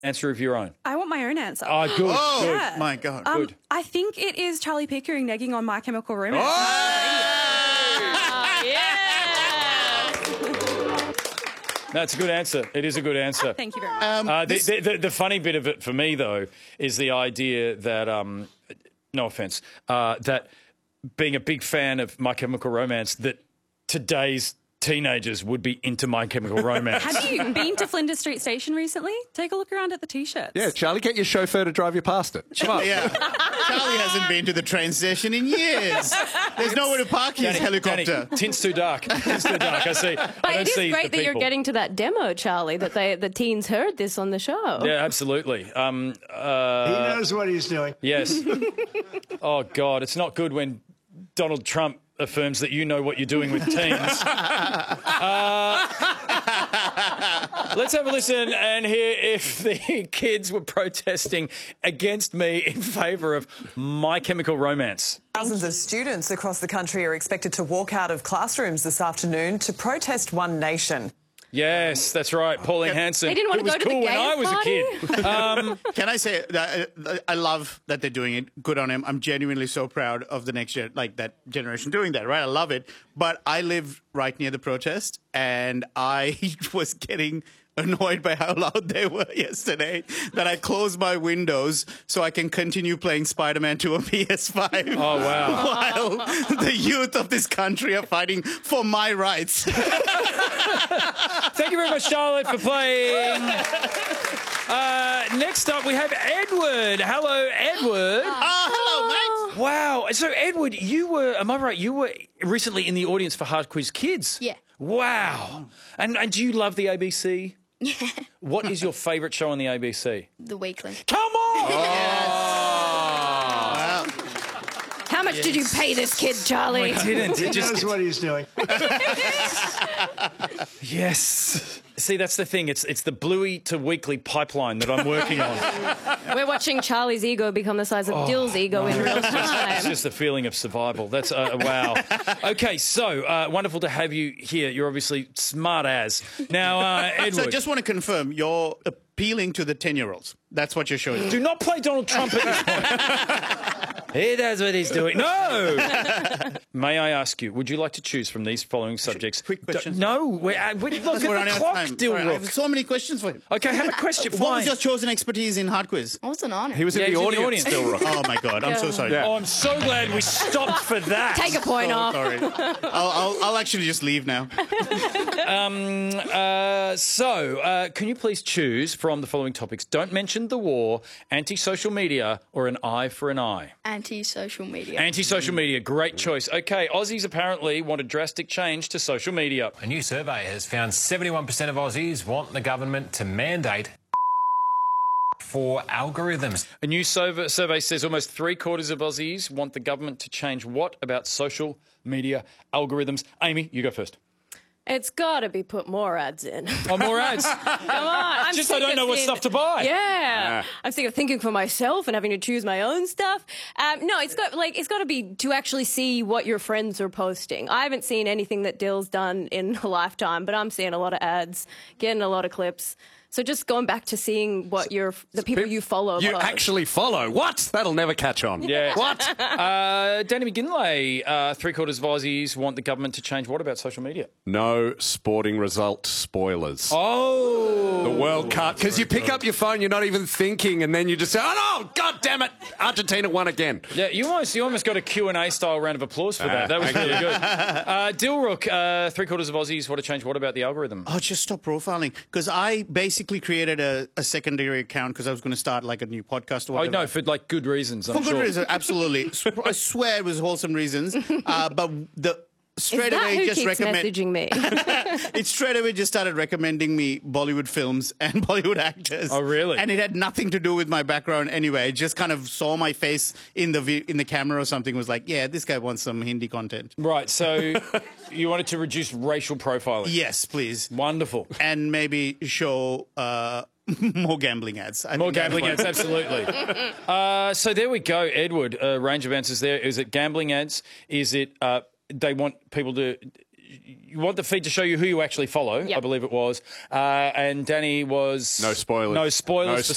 answer of your own? I want my own answer. Oh, good. Oh, good. Yeah. my God. Good. I think it is Charlie Pickering negging on My Chemical Romance. That's a good answer. It is a good answer. Thank you very much. The funny bit of it for me, though, is the idea that, no offence, that being a big fan of My Chemical Romance, that today's teenagers would be into My Chemical Romance. Have you been to Flinders Street Station recently? Take a look around at the T-shirts. Yeah, Charlie, get your chauffeur to drive you past it. Come on. Yeah. Charlie hasn't been to the train station in years. There's nowhere to park his helicopter. Danny, tint's too dark. Tint's too dark. I see. But I don't it is see great the that you're people. getting to that demo, Charlie, that the teens heard this on the show. Yeah, absolutely. He knows what he's doing. Yes. Oh, God, it's not good when Donald Trump affirms that you know what you're doing with teens. Let's have a listen and hear if the kids were protesting against me in favour of My Chemical Romance. Thousands of students across the country are expected to walk out of classrooms this afternoon to protest One Nation. Yes, that's right, Pauline Hanson. They didn't want it to was go to the cool when gay I was party? a kid. Can I say that I love that they're doing it. Good on him. I'm genuinely so proud of the next that generation doing that. Right, I love it. But I live right near the protest, and I was getting annoyed by how loud they were yesterday that I closed my windows so I can continue playing Spider-Man 2 on PS5. Oh, wow. While the youth of this country are fighting for my rights. Thank you very much, Charlotte, for playing. Next up, we have Edward. Hello, Edward. Hello, mate. Wow. So, Edward, you were, am I right, you were recently in the audience for Hard Quiz Kids? Yeah. Wow. And do you love the ABC? Yeah. What is your favourite show on the ABC? The Weekly. Come on! How much did you pay this kid, Charlie? I didn't. He knows what he's doing. Yes. See, that's the thing. It's the Bluey to Weekly pipeline that I'm working on. We're watching Charlie's ego become the size of Dill's ego in real It's time. just the feeling of survival. That's wow. Okay, so wonderful to have you here. You're obviously smart as. Now, Edward. So I just want to confirm, you're appealing to the 10-year-olds. That's what you're showing. Do not play Donald Trump at this point. He knows what he's doing. No! May I ask you, would you like to choose from these following subjects? Quick questions. No, look at We're the running out of clock, time. Sorry, I Dilrook. have so many questions for him. Okay, have a question. What was Fine. your chosen expertise in Hard Quiz? I wasn't on it. He was in Yeah, the he was in the audience, audience. Dilrook. Oh, my God. I'm so sorry. Yeah. Oh, I'm so glad we stopped for that. Take a point off. Sorry. I'll actually just leave now. Can you please choose from the following topics? Don't mention the war, anti-social media, or an eye for an eye. Anti-social media. Anti-social media, great choice. Okay, Aussies apparently want a drastic change to social media. A new survey has found 71% of Aussies want the government to mandate for algorithms. A new survey says almost 3/4 of Aussies want the government to change what about social media algorithms? Amy, you go first. It's got to be put more ads in. Oh, more ads. Come on. I'm Just I sick don't of know what seeing- stuff to buy. Yeah. I'm sick of thinking for myself and having to choose my own stuff. No, it's got to be to actually see what your friends are posting. I haven't seen anything that Dill's done in a lifetime, but I'm seeing a lot of ads, getting a lot of clips. So just going back to seeing what the people you follow. You post. actually follow. What? That'll never catch on. Yeah. What? Danny McGinlay, 3/4 of Aussies want the government to change what about social media? No sporting result spoilers. Oh. The World Cup. Because you pick up your phone, you're not even thinking, and then you just say, oh, no, God damn it, Argentina won again. Yeah, you almost got a Q&A style round of applause for that. That was really good. Dilrook, 3/4 of Aussies want to change what about the algorithm? Oh, just stop profiling. Because I basically created a secondary account because I was going to start like a new podcast or Oh, whatever. no, for like good reasons, I'm For sure. good reason, absolutely. I swear it was wholesome reasons. But straight Is that away who just keeps messaging me? It straight away just started recommending me Bollywood films and Bollywood actors. Oh, really? And it had nothing to do with my background anyway. It just kind of saw my face in the camera or something. Was like, yeah, this guy wants some Hindi content. Right, so you wanted to reduce racial profiling. Yes, please. Wonderful. And maybe show more gambling ads. More gambling ads, absolutely. So there we go, Edward. A range of answers there. Is it gambling ads? Is it they want people to... You want the feed to show you who you actually follow, Yep. I believe it was. And Danny was... No spoilers. No spoilers No for